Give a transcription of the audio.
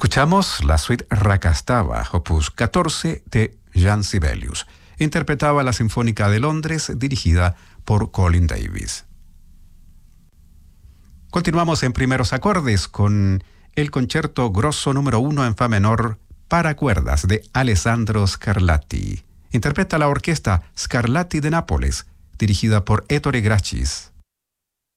Escuchamos la suite Rakastava, opus 14 de Jean Sibelius. Interpretaba la Sinfónica de Londres, dirigida por Colin Davis. Continuamos en primeros acordes con el concierto grosso número 1 en fa menor para cuerdas de Alessandro Scarlatti. Interpreta la orquesta Scarlatti de Nápoles, dirigida por Ettore Grachis.